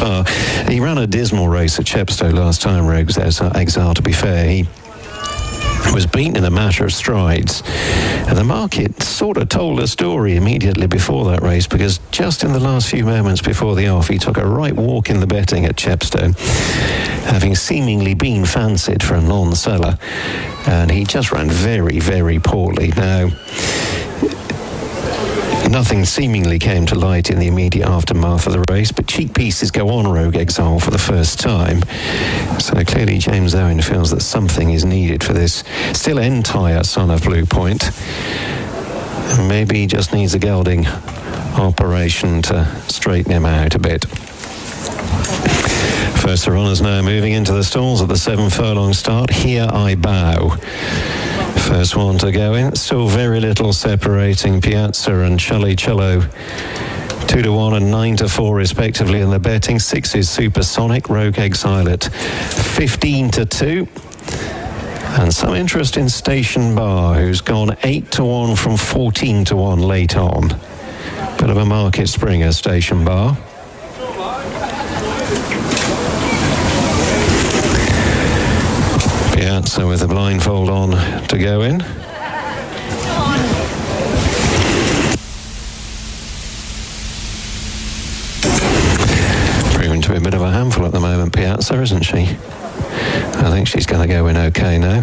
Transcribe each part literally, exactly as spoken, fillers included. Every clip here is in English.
far. He ran a dismal race at Chepstow last time, Rogue Exile, to be fair. He was beaten in a matter of strides, and the market sort of told a story immediately before that race, because just in the last few moments before the off, he took a right walk in the betting at Chepstow, having seemingly been fancied for a non-seller, and he just ran very, very poorly. Now, nothing seemingly came to light in the immediate aftermath of the race, but cheek pieces go on Rogue Exile for the first time. So clearly James Owen feels that something is needed for this still entire son of Blue Point. And maybe he just needs a gelding operation to straighten him out a bit. First, the runners now moving into the stalls at the seven furlong start. Here I Bow. First one to go in. Still very little separating Piazza and Chully Cello. Two to one and nine to four respectively in the betting. Six is Supersonic. Rogue Exile at fifteen to two. And some interest in Station Bar, who's gone eight to one from fourteen to one late on. Bit of a market springer, Station Bar. Piazza with the blindfold on to go in. Proven to be a bit of a handful at the moment, Piazza, isn't she? I think she's going to go in okay now.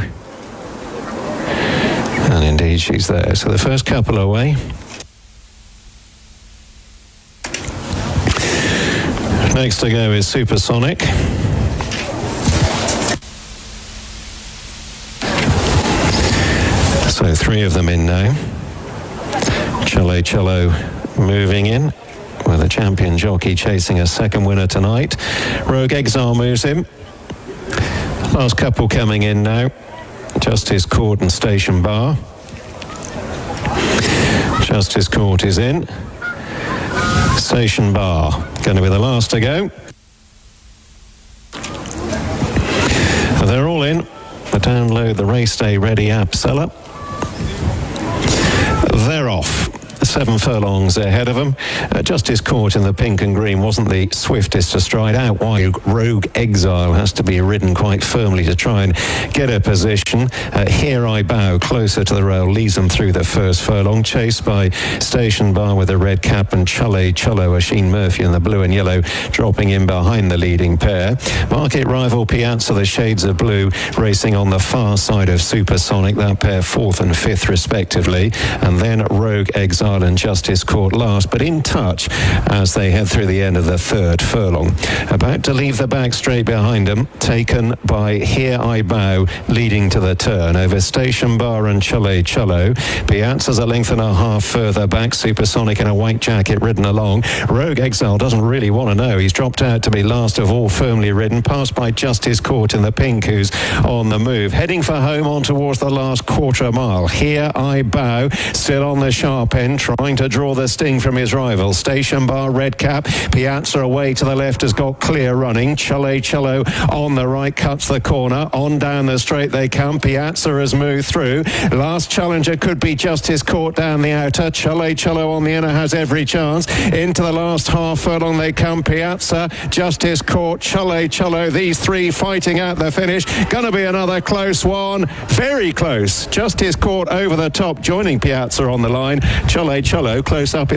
And indeed she's there. So the first couple away. Next to go is Supersonic. So three of them in now. Chully Cello moving in, with a champion jockey chasing a second winner tonight. Rogue Exile moves in. Last couple coming in now. Justice Court and Station Bar. Justice Court is in. Station Bar going to be the last to go. They're all in. I download the Race Day Ready app seller. They're off. Seven furlongs ahead of them. Uh, Justice Court in the pink and green wasn't the swiftest to stride out wide. Rogue Exile has to be ridden quite firmly to try and get a position. Uh, Here I Bow closer to the rail, leads them through the first furlong, chased by Station Bar with a red cap and Chully Cello, Oisin Murphy in the blue and yellow, dropping in behind the leading pair. Market rival Piazza, the shades of blue, racing on the far side of Supersonic, that pair fourth and fifth respectively, and then Rogue Exile and Justice Court last, but in touch as they head through the end of the third furlong. About to leave the back straight behind them, taken by Here I Bow, leading to the turn over Station Bar and Chully Cello. Piazza's a length and a half further back. Supersonic in a white jacket ridden along. Rogue Exile doesn't really want to know. He's dropped out to be last of all, firmly ridden, passed by Justice Court in the pink, who's on the move, heading for home on towards the last quarter mile. Here I Bow, still on the sharp end, trying to draw the sting from his rival. Station Bar, red cap. Piazza away to the left has got clear running. Chully Cello on the right cuts the corner. On down the straight they come. Piazza has moved through. Last challenger could be Justice Court down the outer. Chully Cello on the inner has every chance. Into the last half furlong they come. Piazza, Justice Court, Chully Cello. These three fighting out the finish. Gonna be another close one. Very close. Justice Court over the top, joining Piazza on the line. Chully Cello close up